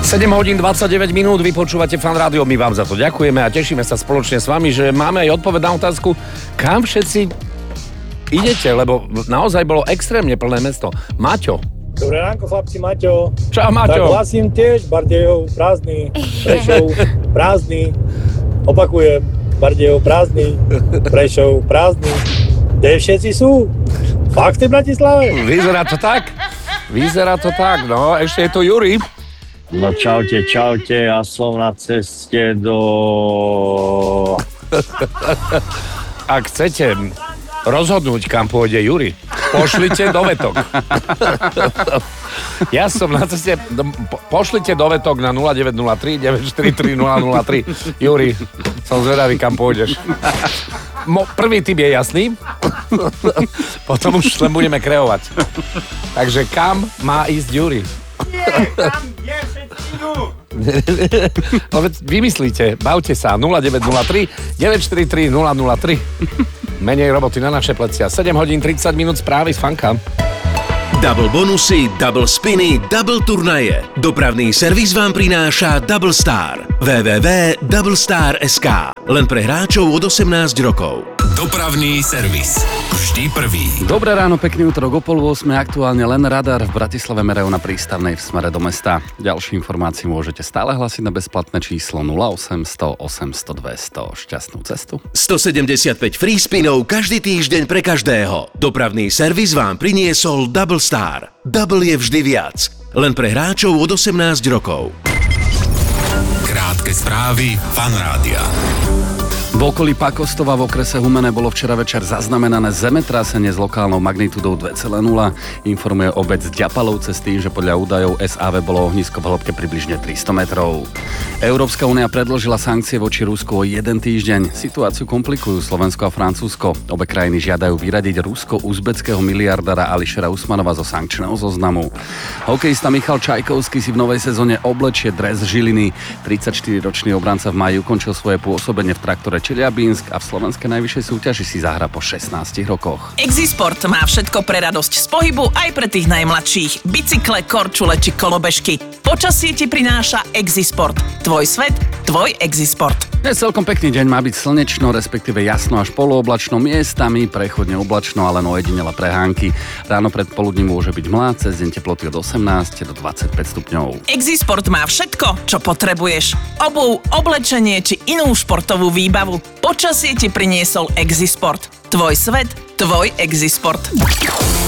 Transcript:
7 hodín 29 minút, vy počúvate Fan Rádio, my vám za to ďakujeme a tešíme sa spoločne s vami, že máme aj odpoveď na otázku, kam všetci idete, lebo naozaj bolo extrémne plné mesto. Maťo. Dobré ránko, chlapci, Maťo. Čau, Maťo. Tak hlasím tiež, Bardejov prázdny, Prešov prázdny, opakujem, Bardejov prázdny, Prešov prázdny. Kde všetci sú? Fakt v Bratislave? Vyzerá to tak, no. Ešte je tu Juri. No čaute, ja som na ceste do... Ak chcete rozhodnúť, kam pôjde Juri, pošlite do Vetok. Ja som na ceste, pošlite do Vetok na 0903 943 003. Juri, som zvedavý, kam pôjdeš. Prvý typ je jasný, potom už len budeme kreovať. Takže kam má ísť Juri? Vymyslíte, bavte sa 0903 943 003. Menej roboty na naše plecia. 7 hodín 30 minút správy z Fanka. Double bonusy, double spiny, double turnaje. Dopravný servis vám prináša Double Star. www.doublestar.sk. Len pre hráčov od 18 rokov. Dopravný servis. Vždy prvý. Dobré ráno, pekný útorok o 7:30. Aktuálne len radar v Bratislave merajú na prístavnej v smere do mesta. Ďalšie informácie môžete stále hlasiť na bezplatné číslo 0800 800 200. Šťastnú cestu. 175 free spinov každý týždeň pre každého. Dopravný servis vám priniesol Double Star. Double je vždy viac. Len pre hráčov od 18 rokov. Krátke správy Fan Rádia. V okolí Pakostova v okrese Humené bolo včera večer zaznamenané zemetrasenie s lokálnou magnitúdou 2,0. Informuje obec Ďapalovce s tým, že podľa údajov SAV bolo ohnisko v hĺbke približne 300 metrov. Európska únia predložila sankcie voči Rusku o 1 týždeň. Situáciu komplikujú Slovensko a Francúzsko. Obe krajiny žiadajú vyradiť rusko-uzbeckého miliardára Ališera Usmanova zo sankčného zoznamu. Hokejista Michal Čajkovský si v novej sezóne oblečie dres Žiliny. 34-ročný obranca v máji ukončil svoje pôsobenie v traktore Čeliabinsk a v slovenskej najvyššej súťaži si zahra po 16 rokoch. Exisport má všetko pre radosť z pohybu aj pre tých najmladších. Bicykle, korčule či kolobežky. Počasie ti prináša Exisport. Tvoj svet, tvoj Exisport. Dnes celkom pekný deň, má byť slnečno, respektíve jasno až polooblačno, miestami prechodne oblačno, ale no ojedinele prehánky. Ráno predpoludním môže byť mlád, cez deň teploty od 18 do 25 stupňov. Exisport má všetko, čo potrebuješ. Obuv, oblečenie či inú športovú výbavu. Počasie ti priniesol Exisport. Tvoj svet, tvoj Exisport.